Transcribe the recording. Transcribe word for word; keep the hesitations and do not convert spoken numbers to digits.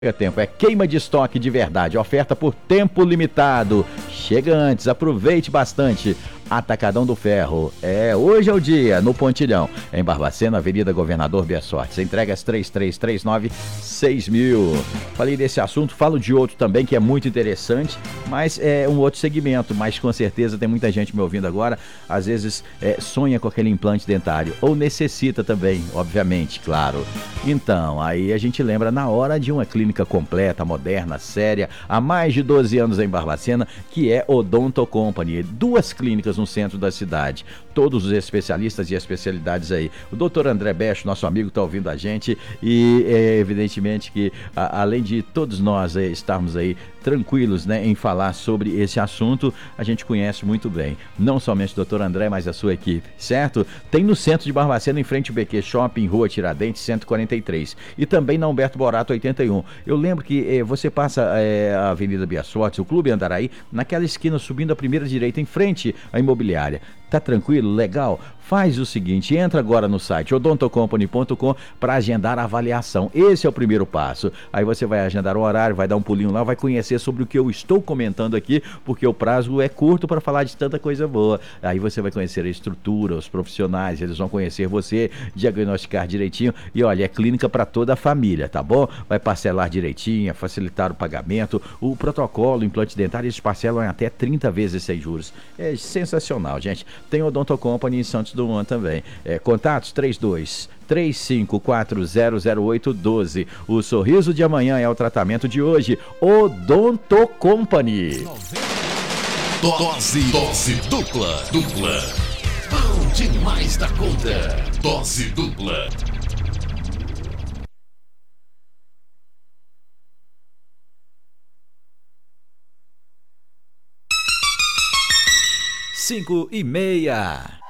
Chega tempo, é queima de estoque de verdade, oferta por tempo limitado. Chega antes, aproveite bastante. Atacadão do Ferro, é, hoje é o dia, no Pontilhão, em Barbacena, Avenida Governador Bia Sortes. Entregas três três três nove seis mil. Falei desse assunto, falo de outro também que é muito interessante, mas é um outro segmento, mas com certeza tem muita gente me ouvindo agora, às vezes é, sonha com aquele implante dentário, ou necessita também, obviamente, claro. Então, aí a gente lembra na hora de uma clínica completa, moderna, séria, há mais de doze anos em Barbacena, que é Odonto Company. Duas clínicas no centro da cidade, todos os especialistas e especialidades aí. O doutor André Becho, nosso amigo, está ouvindo a gente e é evidentemente que a, além de todos nós é, estarmos aí tranquilos, né, em falar sobre esse assunto, a gente conhece muito bem, não somente o doutor André, mas a sua equipe, certo? Tem no centro de Barbacena, em frente ao B Q Shopping, Rua Tiradentes, cento e quarenta e três, e também na Humberto Borato, oitenta e um. Eu lembro que eh, você passa eh, a Avenida Bia Sortes, o Clube Andaraí, naquela esquina subindo a primeira direita, em frente à imobiliária. Tá tranquilo? Legal? Faz o seguinte, entra agora no site odonto company ponto com para agendar a avaliação. Esse é o primeiro passo. Aí você vai agendar o horário, vai dar um pulinho lá, vai conhecer sobre o que eu estou comentando aqui, porque o prazo é curto para falar de tanta coisa boa. Aí você vai conhecer a estrutura, os profissionais, eles vão conhecer você, diagnosticar direitinho e olha, é clínica para toda a família, tá bom? Vai parcelar direitinho, facilitar o pagamento, o protocolo, implante dentário, eles parcelam em até trinta vezes sem juros. É sensacional, gente. Tem Odonto Company em Santos Dumont também. É, contatos três dois três cinco quatro zero zero oito um dois. O sorriso de amanhã é o tratamento de hoje. Odonto Company. Dose, dose dupla, dupla. Bom demais da conta. Dose dupla. Cinco e meia.